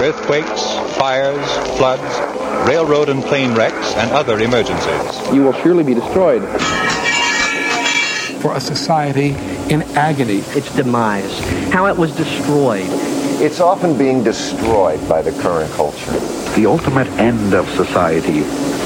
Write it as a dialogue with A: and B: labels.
A: earthquakes, fires, floods, railroad and plane wrecks, and other emergencies.
B: You will surely be destroyed.
C: For a society in agony.
D: Its demise, how it was destroyed.
E: It's often being destroyed by the current culture.
F: The ultimate end of society